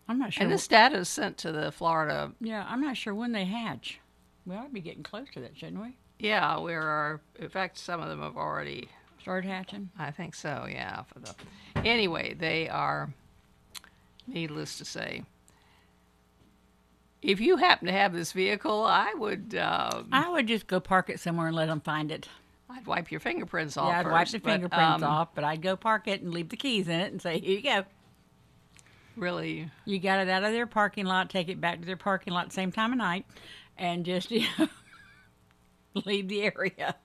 I'm not sure. And this data is sent to the Florida. Yeah, I'm not sure when they hatch. We ought to be getting close to that, shouldn't we? Yeah, in fact, some of them have already. Start hatching. I think so. Yeah. Anyway, they are. Needless to say, if you happen to have this vehicle, I would just go park it somewhere and let them find it. I'd wipe your fingerprints Yeah, off I'd wipe first. the But fingerprints off, but I'd go park it and leave the keys in it and say, here you go. really, You got it out of their parking lot, take it back to their parking lot same time of night, and just leave the area.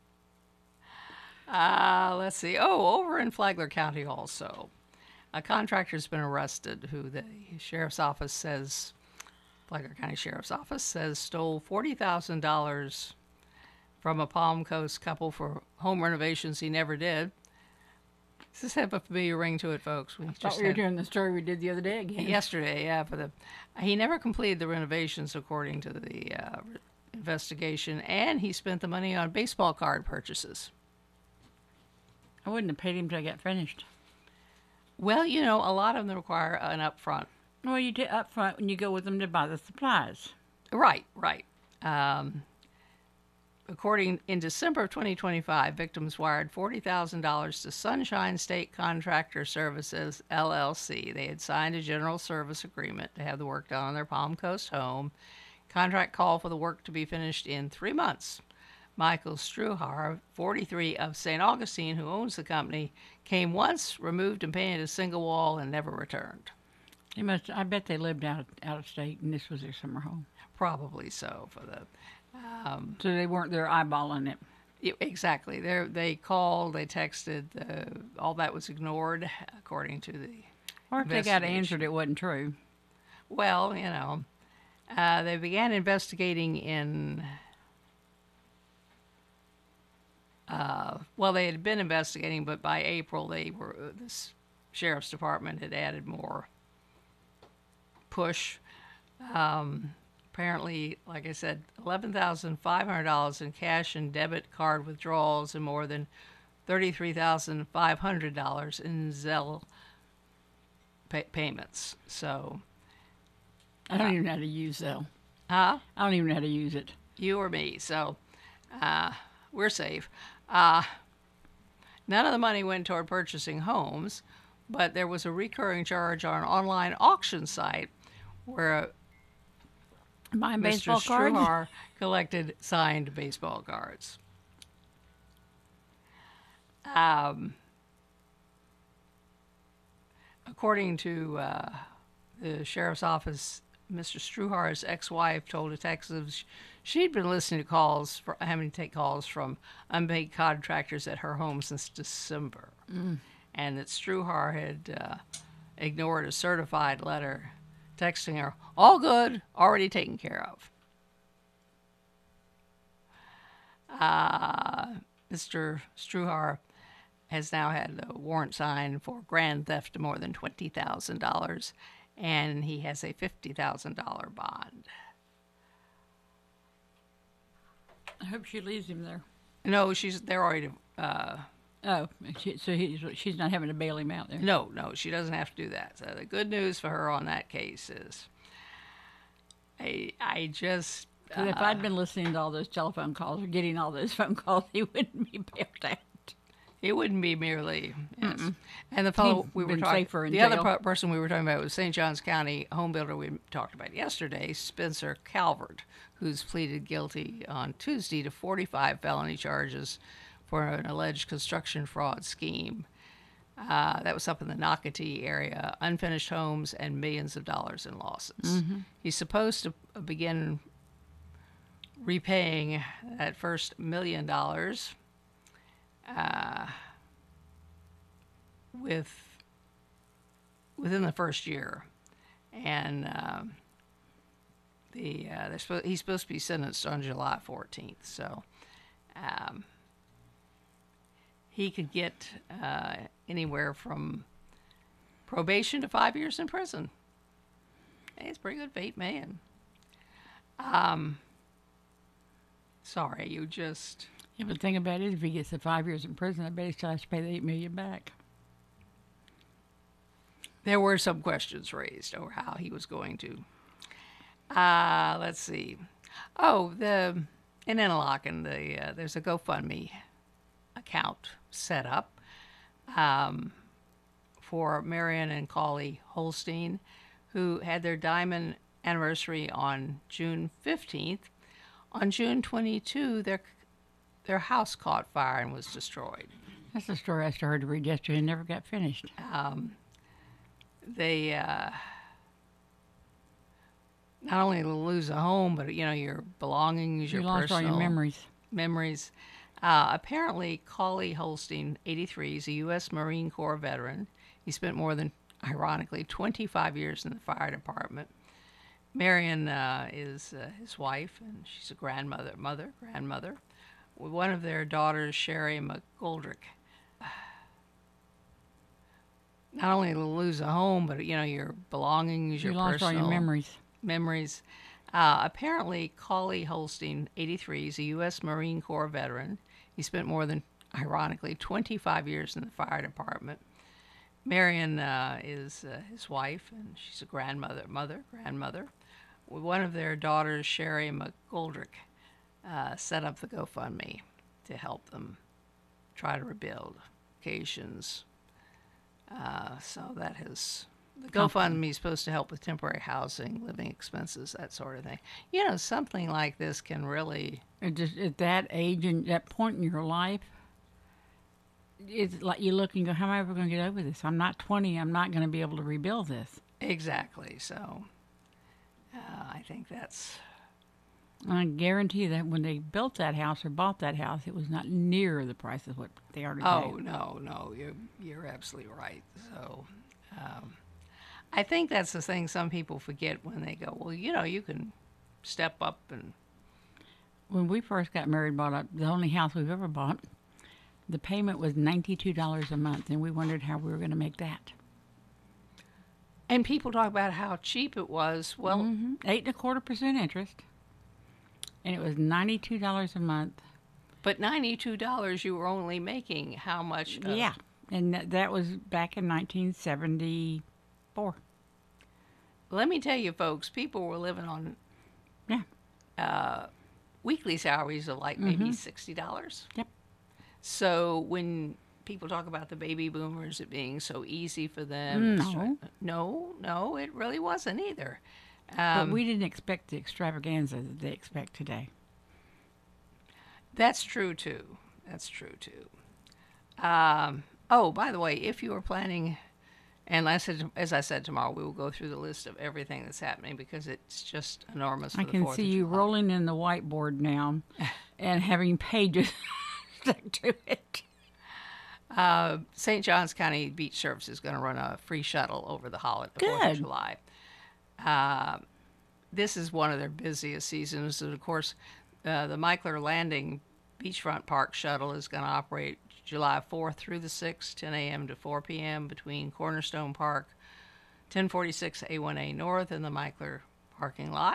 let's see. Oh, over in Flagler County also, a contractor's been arrested who the sheriff's office says, Flagler County Sheriff's Office says, stole $40,000 from a Palm Coast couple for home renovations he never did. Does this have a familiar ring to it, folks? We Thought we were doing the story we did the other day again. yesterday, yeah, he never completed the renovations according to the investigation, and he spent the money on baseball card purchases. I wouldn't have paid him till I got finished. Well, a lot of them require an upfront. Well, you do up front when you go with them to buy the supplies. Right, right. According in December of 2025, victims wired $40,000 to Sunshine State Contractor Services LLC. They had signed a general service agreement to have the work done on their Palm Coast home. Contract called for the work to be finished in 3 months. Michael Struhar, 43, of St. Augustine, who owns the company, came once, removed and painted a single wall, and never returned. They must. I bet they lived out of state, and this was their summer home. Probably so for the. So they weren't there eyeballing it. Exactly. They called, they texted, all that was ignored, according to the Or if they got investigation. answered, it wasn't true. Well, they began investigating in. Well, they had been investigating, but by April, this sheriff's department had added more push. Apparently, like I said, $11,500 in cash and debit card withdrawals and more than $33,500 in Zelle payments. So, I don't even know how to use Zelle. huh? I don't even know how to use it. You or me. So, we're safe. None of the money went toward purchasing homes, but there was a recurring charge on an online auction site where Buying Mr. baseball cards. Struhar collected signed baseball cards. According to the sheriff's office, Mr. Struhar's ex-wife told detectives she'd been listening to having to take calls from unpaid contractors at her home since December, and that Struhar had ignored a certified letter texting her, "All good, already taken care of." Mr. Struhar has now had a warrant signed for grand theft of more than $20,000, and he has a $50,000 bond. I hope she leaves him there. No, they're already. Oh, she's not having to bail him out there. No, she doesn't have to do that. So the good news for her on that case is, I just. 'Cause if I'd been listening to all those telephone calls or getting all those phone calls, he wouldn't be bailed out. It wouldn't be merely yes. And the fellow He'd we were been talking, safer in the other jail. person we were talking about was St. Johns County home builder we talked about yesterday, Spencer Calvert, who's pleaded guilty on Tuesday to 45 felony charges for an alleged construction fraud scheme. That was up in the Nocatee area, unfinished homes and millions of dollars in losses. He's supposed to begin repaying that first $1 million within the first year, and he's supposed to be sentenced on July 14th. So he could get anywhere from probation to 5 years in prison. Hey, it's pretty good for $8 million. Sorry, you just. Yeah, but the thing about it is, if he gets the 5 years in prison, I bet he still has to pay the $8 million back. there were some questions raised over how he was going to. Let's see. Oh, in Interlaken, there's a GoFundMe account set up for Marion and Collie Holstein, who had their diamond anniversary on June 15th. On June 22, their house caught fire and was destroyed. That's the story I started to read yesterday and never got finished. They not only lose a home, but your belongings, your lost personal all your memories. Apparently, Collie Holstein, 83, is a U.S. Marine Corps veteran. He spent more than, ironically, 25 years in the fire department. Marion is his wife, and she's a grandmother. One of their daughters, Sherry McGoldrick, not only lose a home, but your belongings, your lost personal all your memories. Apparently, Collie Holstein, 83, is a U.S. Marine Corps veteran. He spent more than, ironically, 25 years in the fire department. Marion is his wife, and she's a grandmother. One of their daughters, Sherry McGoldrick, set up the GoFundMe to help them try to rebuild occasions. So that has the GoFundMe is supposed to help with temporary housing, living expenses, that sort of thing. Something like this can really at that age and that point in your life, it's like you look and go, how am I ever going to get over this? I'm not 20. I'm not going to be able to rebuild this. Exactly. So I think that's. I guarantee that when they built that house or bought that house, it was not near the price of what they already paid. Oh, no, you're absolutely right. So I think that's the thing some people forget when they go, well, you can step up and. When we first got married, bought up the only house we've ever bought, the payment was $92 a month, and we wondered how we were going to make that. And people talk about how cheap it was. Well, 8.25% interest, and it was $92 a month. But $92, you were only making how much? Yeah, and that was back in 1974. Let me tell you, folks, people were living on weekly salaries of like maybe $60. Yep. So when people talk about the baby boomers, it being so easy for them. No, it really wasn't either. But we didn't expect the extravaganza that they expect today. That's true, too. Oh, by the way, if you are planning, and as I said, tomorrow we will go through the list of everything that's happening because it's just enormous. I can see you rolling in the whiteboard now and having pages stuck to it. St. Johns County Beach Service is going to run a free shuttle over the holiday, the 4th of July. This is one of their busiest seasons. And of course, the Meikler Landing Beachfront Park shuttle is going to operate July 4th through the 6th, 10 a.m. to 4 p.m. between Cornerstone Park, 1046 A1A North, and the Meikler parking lot.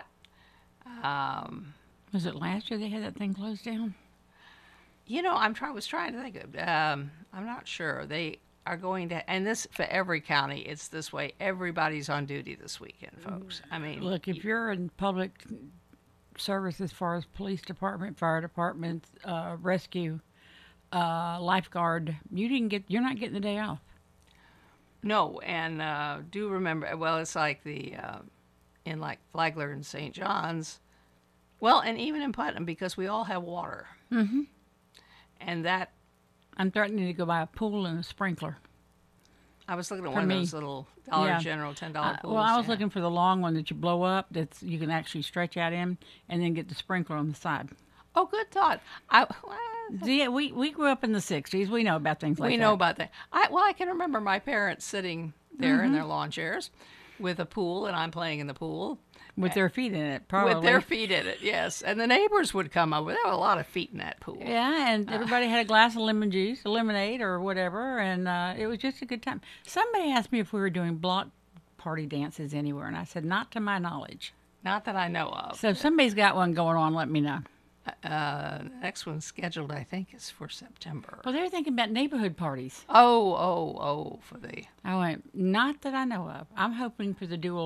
Was it last year they had that thing closed down? I was trying to think of. I'm not sure. They are going to, and this for every county, it's this way. Everybody's on duty this weekend, folks. I mean, look, if you're in public service as far as police department, fire department, rescue, lifeguard, you're not getting the day off. No, and do remember. Well, it's like in like Flagler and St. John's. Well, and even in Putnam, because we all have water. Mm-hmm. And that. I'm threatening to go buy a pool and a sprinkler. I was looking at one of those little Dollar General $10 pools. Well, I was looking for the long one that you blow up, that you can actually stretch out in, and then get the sprinkler on the side. Oh, good thought. Yeah, we grew up in the 60s. We know about things like that. We know about that. I can remember my parents sitting there in their lawn chairs with a pool, and I'm playing in the pool. With their feet in it, probably. With their feet in it, yes. And the neighbors would come over. There were a lot of feet in that pool. Yeah, and everybody had a glass of lemon juice, a lemonade or whatever, and it was just a good time. Somebody asked me if we were doing block party dances anywhere, and I said, not to my knowledge. Not that I know of. So if somebody's got one going on, let me know. The next one's scheduled, I think, is for September. Well, they're thinking about neighborhood parties. Oh, for the I went, not that I know of. I'm hoping for the dual